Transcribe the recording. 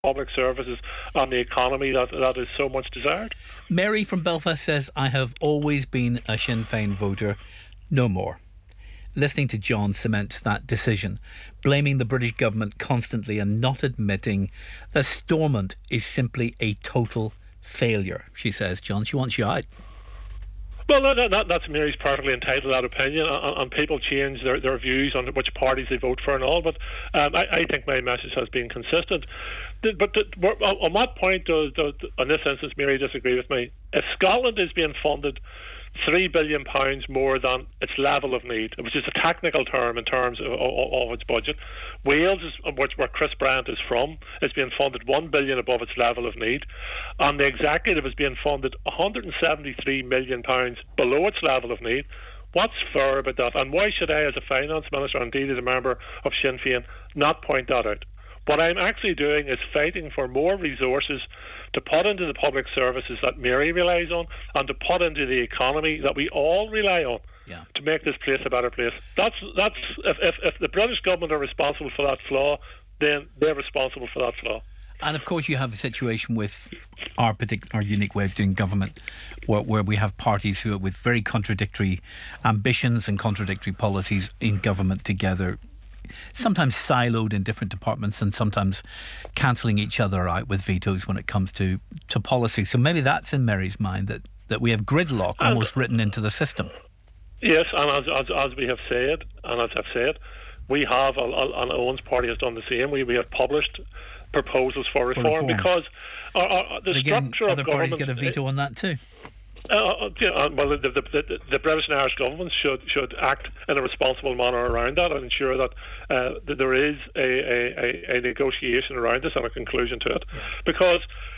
public services and the economy that is so much desired. Mary from Belfast says, I have always been a Sinn Féin voter. No more. Listening to John cements that decision, blaming the British government constantly and not admitting that Stormont is simply a total failure, she says. John, she wants you out. Well, that's Mary's perfectly entitled to that opinion, and people change their views on which parties they vote for and all, but I think my message has been consistent. But on what point does, in this instance, Mary disagree with me? If Scotland is being funded £3 billion more than its level of need, which is a technical term in terms of its budget. Wales, where Chris Bryant is from, is being funded £1 billion above its level of need, and the executive is being funded £173 million below its level of need. What's fair about that? And why should I, as a finance minister, indeed as a member of Sinn Féin, not point that out? What I'm actually doing is fighting for more resources to put into the public services that Mary relies on, and to put into the economy that we all rely on, to make this place a better place. That's if the British government are responsible for that flaw, then they're responsible for that flaw. And of course you have a situation with our unique way of doing government where we have parties who are with very contradictory ambitions and contradictory policies in government together, sometimes siloed in different departments and sometimes cancelling each other out with vetoes when it comes to policy. So maybe that's in Mary's mind, that we have gridlock almost written into the system. Yes, and as we have said, and as I've said, we have, and Owen's party has done the same, we have published proposals for reform. Because the structure of other parties get a veto on that too. Well, the British and Irish governments should act in a responsible manner around that and ensure that there is a negotiation around this and a conclusion to it. Because